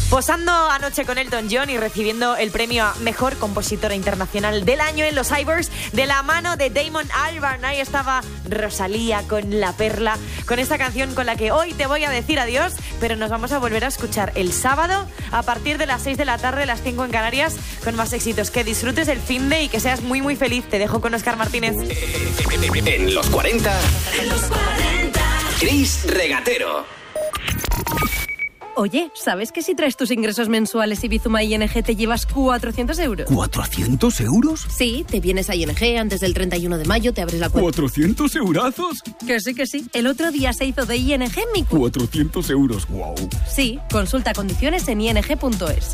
Posando anoche con Elton John y recibiendo el premio a Mejor Compositora Internacional del Año en los Ivors de la mano de Damon Albarn. Ahí estaba Rosalía con La Perla, con esta canción con la que hoy te voy a decir adiós, pero nos vamos a volver a escuchar el sábado a partir de las 6 de la tarde, las 5 en Canarias, con más éxitos. Que disfrutes el finde y que seas muy muy feliz. Te dejo con Óscar Martínez. En los 40, Chris Regatero. Oye, ¿sabes que si traes tus ingresos mensuales y Bizuma ING te llevas 400 euros? ¿400 euros? Sí, te vienes a ING antes del 31 de mayo, te abres la cuenta. ¿400 eurazos? Que sí. El otro día se hizo de ING mi cuenta. 400 euros, wow. Sí, consulta condiciones en ing.es.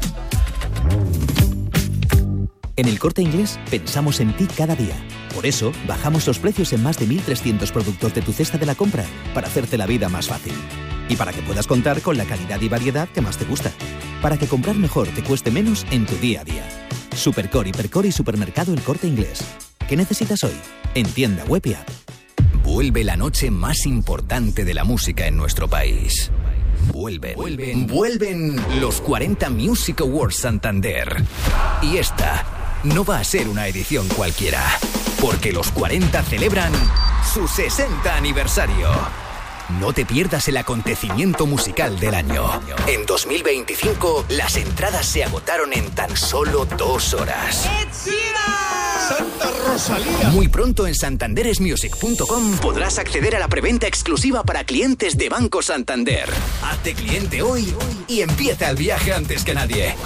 En El Corte Inglés pensamos en ti cada día. Por eso, bajamos los precios en más de 1.300 productos de tu cesta de la compra para hacerte la vida más fácil. Y para que puedas contar con la calidad y variedad que más te gusta. Para que comprar mejor te cueste menos en tu día a día. Supercor, Hipercor y Supermercado El Corte Inglés. ¿Qué necesitas hoy? En tienda web y app. Vuelve la noche más importante de la música en nuestro país. Vuelven los 40 Music Awards Santander. Y esta no va a ser una edición cualquiera, porque los 40 celebran su 60 aniversario. No te pierdas el acontecimiento musical del año. En 2025, las entradas se agotaron en tan solo 2 horas. ¡Santa Rosalía! Muy pronto en santanderesmusic.com podrás acceder a la preventa exclusiva para clientes de Banco Santander. Hazte cliente hoy y empieza el viaje antes que nadie.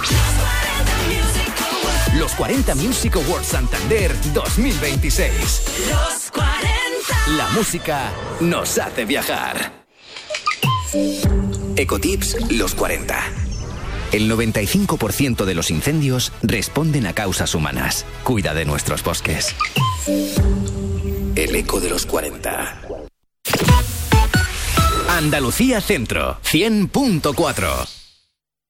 Los 40 Music Awards Santander 2026. Los 40. La música nos hace viajar. Ecotips Los 40. El 95% de los incendios responden a causas humanas. Cuida de nuestros bosques. El eco de los 40. Andalucía Centro, 100.4.